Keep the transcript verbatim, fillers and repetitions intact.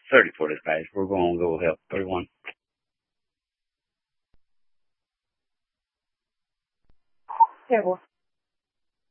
thirty-four dispatch. We're going to go help thirty-one. Terrible.